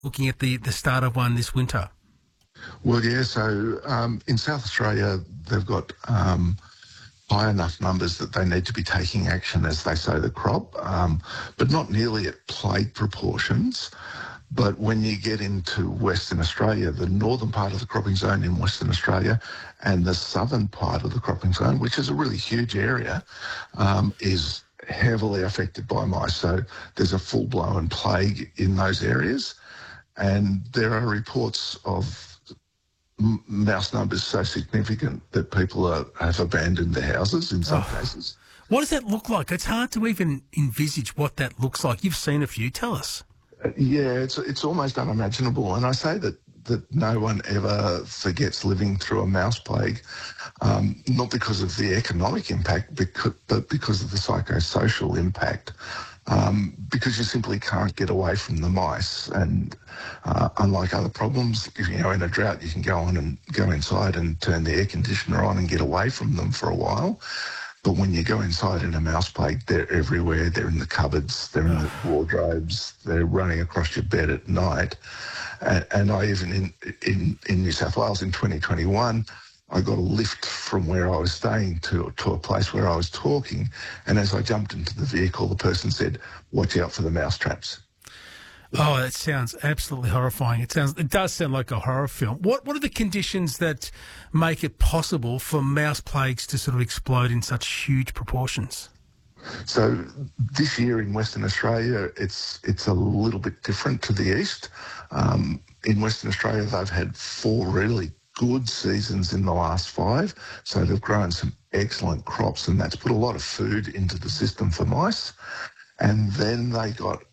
looking at the start of one this winter? Well, yeah, so in South Australia, they've got high enough numbers that they need to be taking action as they sow the crop, but not nearly at plague proportions. But when you get into Western Australia, the northern part of the cropping zone in Western Australia and the southern part of the cropping zone, which is a really huge area, is heavily affected by mice. So there's a full-blown plague in those areas. And there are reports of mouse numbers so significant that people have abandoned their houses in some cases. What does that look like? It's hard to even envisage what that looks like. You've seen a few. Tell us. Yeah, it's almost unimaginable. And I say that no one ever forgets living through a mouse plague, not because of the economic impact, but because of the psychosocial impact. Because you simply can't get away from the mice. And unlike other problems, in a drought, you can go inside and turn the air conditioner on and get away from them for a while. But when you go inside in a mouse plague, they're everywhere. They're in the cupboards, they're in the wardrobes, they're running across your bed at night. And I even, in New South Wales in 2021, I got a lift from where I was staying to a place where I was talking. And as I jumped into the vehicle, the person said, "Watch out for the mouse traps." Oh, that sounds absolutely horrifying. It does sound like a horror film. What are the conditions that make it possible for mouse plagues to sort of explode in such huge proportions? So this year in Western Australia, it's a little bit different to the east. In Western Australia, they've had 4 really good seasons in the last 5. So they've grown some excellent crops, and that's put a lot of food into the system for mice. And then they got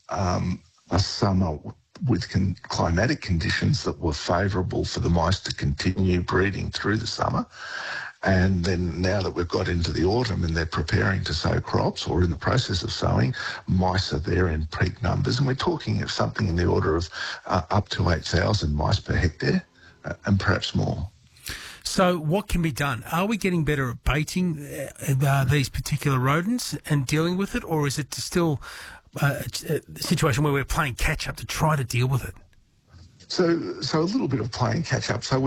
a summer with climatic conditions that were favourable for the mice to continue breeding through the summer. And then now that we've got into the autumn and they're preparing to sow crops or in the process of sowing, mice are there in peak numbers. And we're talking of something in the order of up to 8,000 mice per hectare and perhaps more. So what can be done? Are we getting better at baiting these particular rodents and dealing with it, or is it still a situation where we're playing catch-up to try to deal with it? So a little bit of playing catch-up. So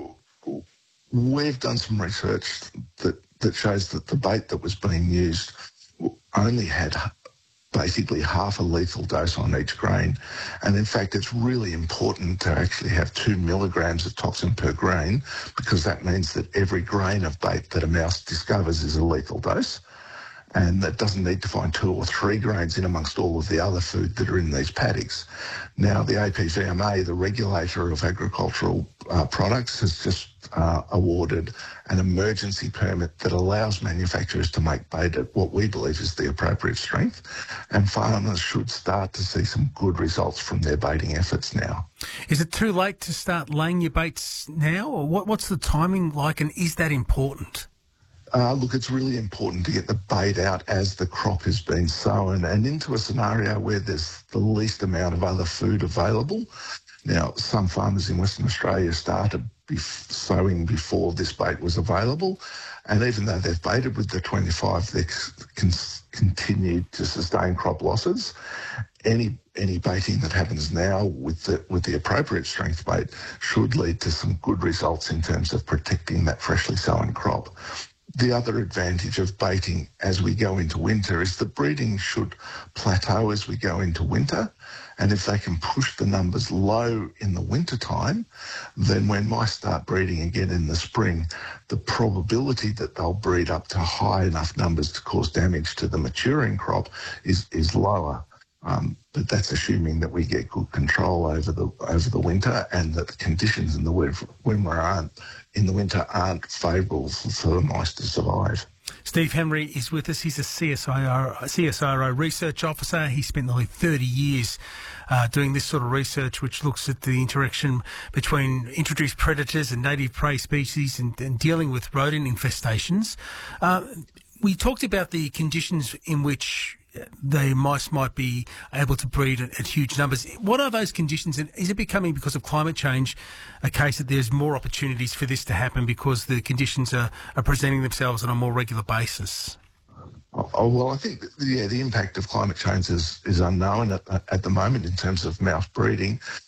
we've done some research that shows that the bait that was being used only had basically half a lethal dose on each grain. And in fact, it's really important to actually have 2 milligrams of toxin per grain, because that means that every grain of bait that a mouse discovers is a lethal dose. And that doesn't need to find 2 or 3 grains in amongst all of the other food that are in these paddocks. Now, the APVMA, the regulator of agricultural products, has just awarded an emergency permit that allows manufacturers to make bait at what we believe is the appropriate strength, and farmers should start to see some good results from their baiting efforts now. Is it too late to start laying your baits now, or what's the timing like, and is that important? Look, it's really important to get the bait out as the crop has been sown and into a scenario where there's the least amount of other food available. Now, some farmers in Western Australia started sowing before this bait was available, and even though they've baited with the 25, they've continued to sustain crop losses. Any baiting that happens now with the appropriate strength bait should lead to some good results in terms of protecting that freshly sown crop. The other advantage of baiting as we go into winter is that breeding should plateau as we go into winter. And if they can push the numbers low in the winter time, then when mice start breeding again in the spring, the probability that they'll breed up to high enough numbers to cause damage to the maturing crop is lower. But that's assuming that we get good control over the winter and that the conditions in the winter aren't favourable for the mice to survive. Steve Henry is with us. He's a CSIRO research officer. He spent nearly 30 years doing this sort of research, which looks at the interaction between introduced predators and native prey species and dealing with rodent infestations. We talked about the conditions in which the mice might be able to breed at huge numbers. What are those conditions, and is it becoming, because of climate change, a case that there's more opportunities for this to happen because the conditions are presenting themselves on a more regular basis? Oh, well, I think, the impact of climate change is unknown at the moment in terms of mouse breeding.